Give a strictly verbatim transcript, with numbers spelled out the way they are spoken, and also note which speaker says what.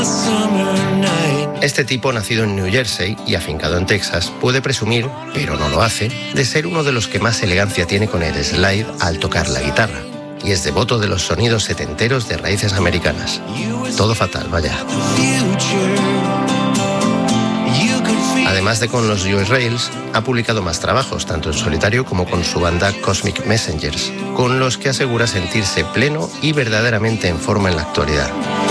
Speaker 1: Este tipo, nacido en New Jersey y afincado en Texas, puede presumir, pero no lo hace, de ser uno de los que más elegancia tiene con el slide al tocar la guitarra. Y es devoto de los sonidos setenteros de raíces americanas. Todo fatal, vaya. Además de con los U S Rails, ha publicado más trabajos, tanto en solitario como con su banda Cosmic Messengers, con los que asegura sentirse pleno y verdaderamente en forma en la actualidad.